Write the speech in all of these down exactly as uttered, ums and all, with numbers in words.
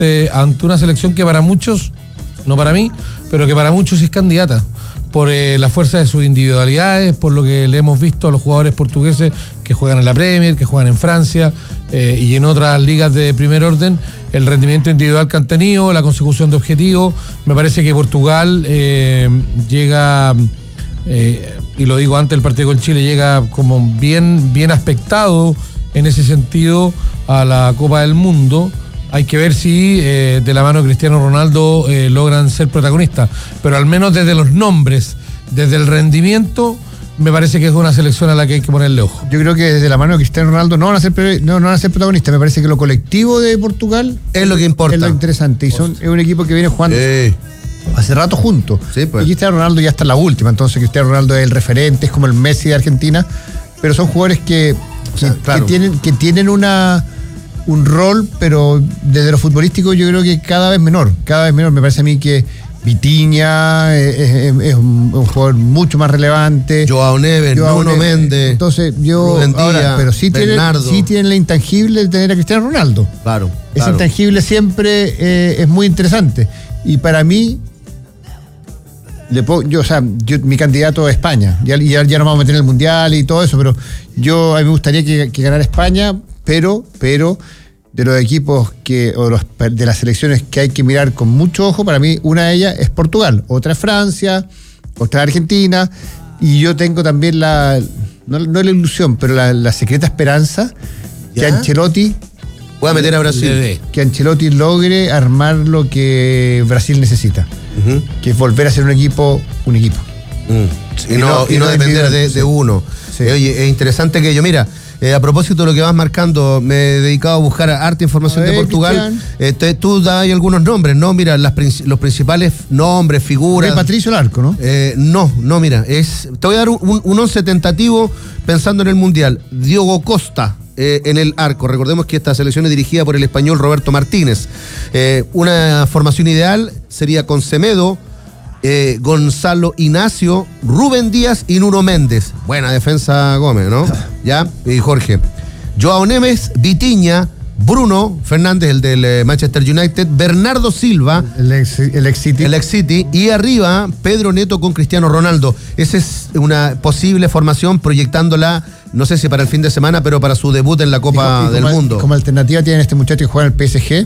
eh, ante una selección que para muchos, no para mí, pero que para muchos es candidata, por eh, la fuerza de sus individualidades, por lo que le hemos visto a los jugadores portugueses que juegan en la Premier, que juegan en Francia eh, y en otras ligas de primer orden, el rendimiento individual que han tenido, la consecución de objetivos. Me parece que Portugal eh, llega, eh, y lo digo antes del partido con Chile, llega como bien, bien aspectado en ese sentido a la Copa del Mundo. Hay que ver si eh, de la mano de Cristiano Ronaldo eh, logran ser protagonistas, pero al menos desde los nombres, desde el rendimiento, me parece que es una selección a la que hay que ponerle ojo. Yo creo que desde la mano de Cristiano Ronaldo no van a ser, no, no van a ser protagonistas. Me parece que lo colectivo de Portugal es lo que importa. Es lo interesante. Y son, es un equipo que viene jugando sí. hace rato juntos. Sí, pues. Y Cristiano Ronaldo ya está en la última. Entonces Cristiano Ronaldo es el referente, es como el Messi de Argentina. Pero son jugadores que, o sea, que, claro. que tienen, que tienen una... un rol, pero desde lo futbolístico yo creo que cada vez menor, cada vez menor. Me parece a mí que Vitinha es, es, es un, un jugador mucho más relevante. Joao Neves, Joao Nuno Neves. Méndez. Entonces yo, Díaz, ahora, pero sí tienen, sí tienen la intangible de tener a Cristiano Ronaldo. Claro. Ese claro. intangible siempre eh, es muy interesante. Y para mí, le puedo, yo, o sea, yo, mi candidato es España. Ya, ya, ya nos vamos a meter en el Mundial y todo eso, pero yo a mí me gustaría que, que ganara España. Pero, pero, de los equipos que, o los, de las selecciones que hay que mirar con mucho ojo, para mí, una de ellas es Portugal, otra es Francia, otra es Argentina, y yo tengo también la, no, no la ilusión, pero la, la secreta esperanza ¿Ya? que Ancelotti voy a meter a Brasil. Que Ancelotti logre armar lo que Brasil necesita, uh-huh. que es volver a ser un equipo, un equipo. Mm. Y, y no, no, y no depender de, de uno. Sí. Eh, oye, es interesante que yo, mira, Eh, a propósito de lo que vas marcando, me he dedicado a buscar harta información ver, de Portugal. Eh, te, tú das algunos nombres, ¿no? Mira, las, los principales nombres, figuras. De Patricio Larco, ¿no? Eh, no, no, mira, es. Te voy a dar un, un once tentativo pensando en el Mundial. Diogo Costa eh, en el arco. Recordemos que esta selección es dirigida por el español Roberto Martínez. Eh, una formación ideal sería con Semedo, Eh, Gonzalo Ignacio, Rubén Díaz y Nuno Méndez. Buena defensa, Gómez, ¿no? Ya, y Jorge. Joao Neves, Vitinha, Bruno Fernández, el del eh, Manchester United, Bernardo Silva, el ex, el ex City. El ex City, y arriba Pedro Neto con Cristiano Ronaldo. Esa es una posible formación proyectándola, no sé si para el fin de semana, pero para su debut en la Copa y, y del como, Mundo. Como alternativa tienen este muchacho que juega en el P S G,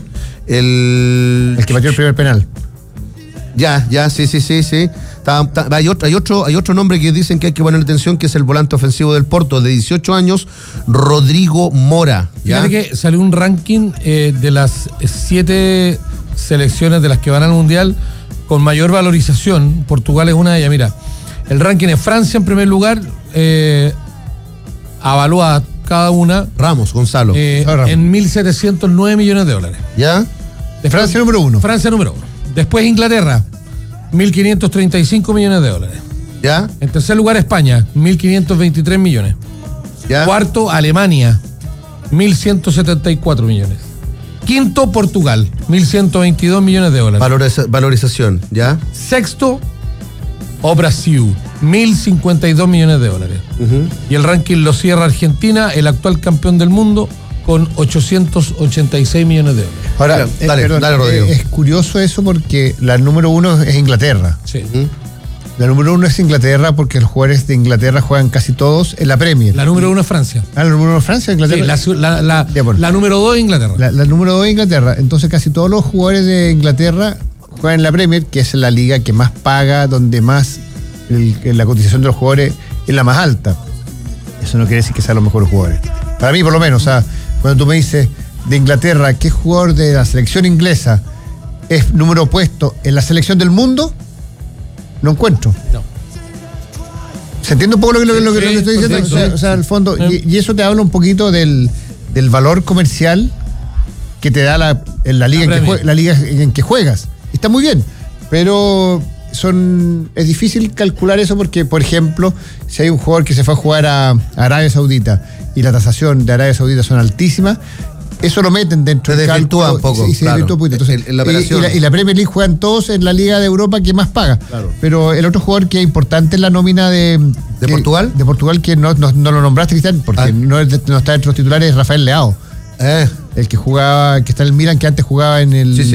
el, el que batió el primer penal. Ya, ya, sí, sí, sí, sí. Está, está, hay, otro, hay, otro, hay otro nombre que dicen que hay que poner atención, que es el volante ofensivo del Porto, de dieciocho años, Rodrigo Mora. ¿Ya? Fíjate que salió un ranking eh, de las siete selecciones de las que van al Mundial con mayor valorización. Portugal es una de ellas. Mira, el ranking es Francia en primer lugar, eh, avalúa cada una. Ramos, Gonzalo. Eh, Ramos. En mil setecientos nueve millones de dólares. ¿Ya? De Francia número uno. Francia número uno. Después Inglaterra, mil quinientos treinta y cinco millones de dólares. ¿Ya? En tercer lugar España, mil quinientos veintitrés millones. ¿Ya? Cuarto Alemania, mil ciento setenta y cuatro millones. Quinto Portugal, mil ciento veintidós millones de dólares. Valoriza- valorización, ¿ya? Sexto o Brasil, mil cincuenta y dos millones de dólares. Uh-huh. Y el ranking lo cierra Argentina, el actual campeón del mundo, con ochocientos ochenta y seis millones de dólares. Ahora, dale, eh, dale, perdón, dale, Rodrigo. Eh, es curioso eso porque la número uno es Inglaterra. Sí. Uh-huh. La número uno es Inglaterra porque los jugadores de Inglaterra juegan casi todos en la Premier. La número uno es Francia. Ah, la número uno es Francia, Inglaterra. Sí, la, la, la, Ya, bueno. la número dos es Inglaterra. La, la número dos es Inglaterra. Entonces casi todos los jugadores de Inglaterra juegan en la Premier, que es la liga que más paga, donde más el, la cotización de los jugadores es la más alta. Eso no quiere decir que sean los mejores jugadores. Para mí, por lo menos, o sea, cuando tú me dices de Inglaterra, ¿qué jugador de la selección inglesa es número opuesto en la selección del mundo? No encuentro. No. ¿Se entiende un poco lo que, lo, lo, lo que Sí, estoy diciendo? perfecto. O sea, o sea, al fondo, Sí. y, y eso te habla un poquito del, del valor comercial que te da la, en la liga, en que jue, la liga en que juegas. Está muy bien, pero son es difícil calcular eso porque, por ejemplo, si hay un jugador que se fue a jugar a, a Arabia Saudita y la tasación de Arabia Saudita son altísimas, eso lo meten dentro Se del desvirtúa cálculo, un poco, y se claro, desvirtúa un poquito. Entonces, en- en la y- operación. y, la, y la Premier League juegan todos en la liga de Europa que más paga. Claro. Pero el otro jugador que es importante en la nómina de... ¿De que- Portugal? De Portugal, que no, no, no lo nombraste, Cristian, porque Ah. no, es de- no está entre los titulares, es Rafael Leao. Eh. El que jugaba, que está en el Milan, que antes jugaba en el Sí, sí.